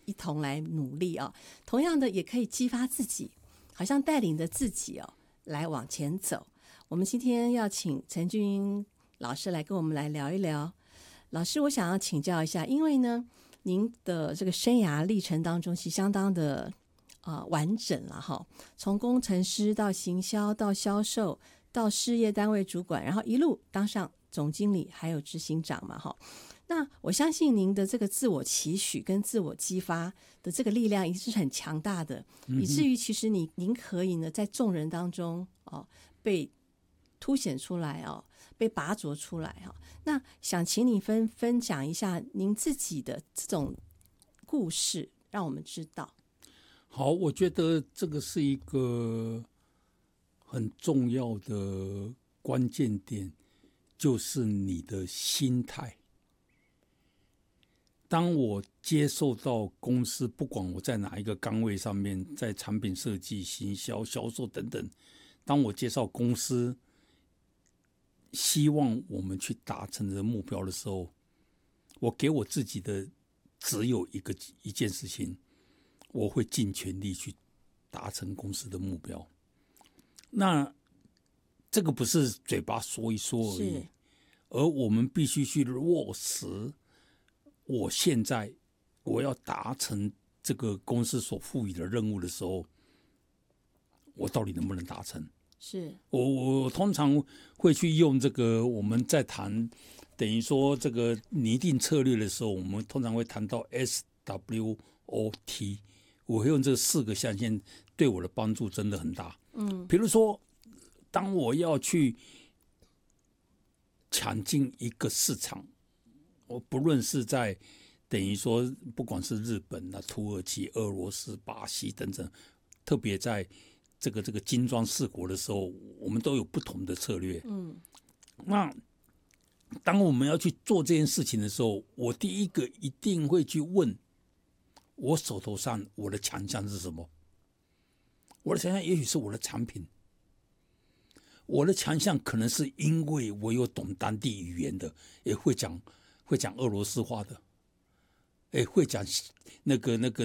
一同来努力啊。同样的，也可以激发自己，好像带领着自己来往前走。我们今天要请陈俊英老师来跟我们来聊一聊。老师，我想要请教一下，因为呢，您的这个生涯历程当中，其实相当的完整了哈，从工程师到行销到销售到事业单位主管，然后一路当上总经理还有执行长嘛哈。那我相信您的这个自我期许跟自我激发的这个力量一定是很强大的，以至于其实您可以呢在众人当中被凸显出来被拔擢出来那想请你分享一下您自己的这种故事，让我们知道。 好，我觉得这个是一个很重要的关键点，就是你的心态。当我接受到公司，不管我在哪一个岗位上面，在产品设计、行销、销售等等，当我介绍公司希望我们去达成的目标的时候，我给我自己的只有一件事情，我会尽全力去达成公司的目标。那这个不是嘴巴说一说而已，而我们必须去落实。我现在我要达成这个公司所赋予的任务的时候，我到底能不能达成？ 是我通常会去用这个，我们在谈等于说这个拟定策略的时候，我们通常会谈到 SWOT， 我会用这4个象限，对我的帮助真的很大。比如说当我要去抢进一个市场，我不论是在等于说不管是日本土耳其、俄罗斯、巴西等等，特别在这个金砖4国的时候，我们都有不同的策略。那当我们要去做这件事情的时候，我第一个一定会去问我手头上我的强项是什么。我的强项也许是我的产品，我的强项可能是因为我有懂当地语言的，也会讲俄罗斯话的，会讲那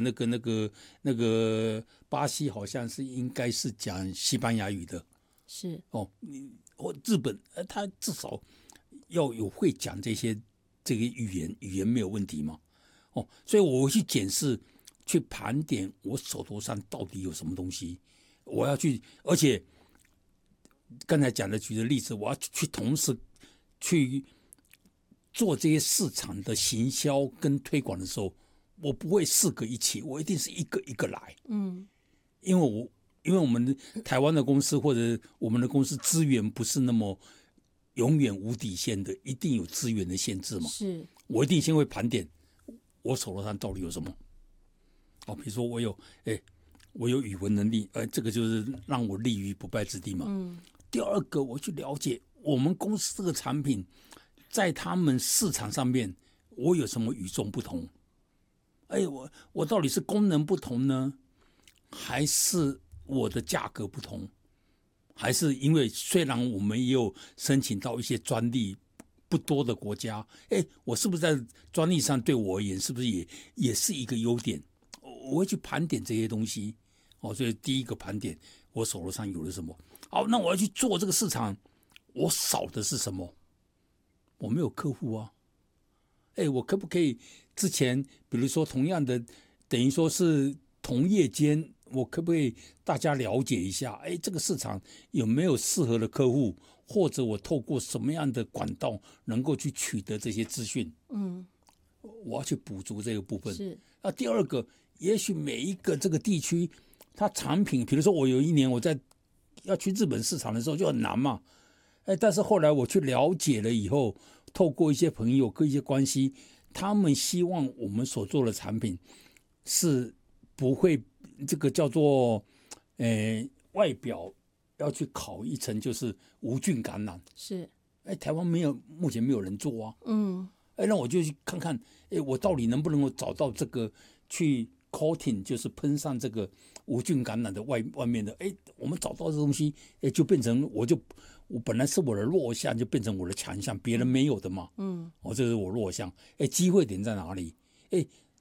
个巴西好像是应该是讲西班牙语的， 是日本他至少要有会讲这个语言没有问题嘛。所以我会去检视，去盘点我手头上到底有什么东西，我要去，而且刚才举的例子，我要去同时去做这些市场的行销跟推广的时候，我不会4个一起，我一定是一个一个来。因为我们台湾的公司或者我们的公司资源不是那么永远无底线的，一定有资源的限制嘛。 是， 我一定先会盘点我手头上到底有什么。比如说我有语文能力，这个就是让我立于不败之地嘛。第二个，我去了解我们公司这个产品在他们市场上面，我有什么与众不同？我到底是功能不同呢，还是我的价格不同？还是因为虽然我们也有申请到一些专利不多的国家，我是不是在专利上对我而言是不是也是一个优点？我会去盘点这些东西。所以第一个盘点我手头上有了什么。好，那我要去做这个市场，我少的是什么？我没有客户啊。我可不可以之前比如说同样的等于说是同业间，我可不可以大家了解一下，这个市场有没有适合的客户，或者我透过什么样的管道能够去取得这些资讯？我要去补足这个部分。 是。 第二个，也许每一个这个地区它产品，比如说我有一年我在要去日本市场的时候就很难嘛，但是后来我去了解了以后，透过一些朋友跟一些关系，他们希望我们所做的产品是不会这个叫做外表要去烤一层就是无菌感染。 是。 台湾目前没有人做啊。那我就去看看，我到底能不能够找到这个去 coating， 就是喷上这个无菌感染的外面的，我们找到这东西，就变成我本来是我的弱项，就变成我的强项，别人没有的嘛。这是我弱项。机会点在哪里？